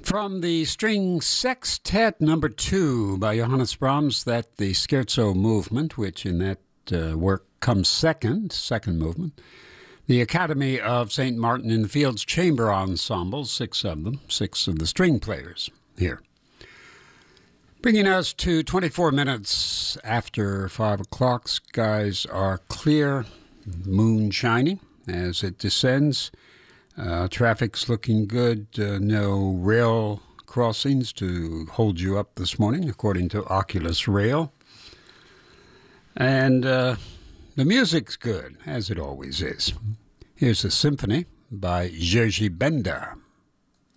From the String Sextet Number 2 by Johannes Brahms, that the Scherzo movement, which in that work comes second movement. The Academy of St. Martin in the Fields Chamber Ensemble, 6 of them, 6 of the string players here. Bringing us to 24 minutes after 5 o'clock. Skies are clear, moon shining as it descends. Traffic's looking good. No rail crossings to hold you up this morning, according to Oculus Rail. And the music's good, as it always is. Here's a symphony by Jerzy Benda.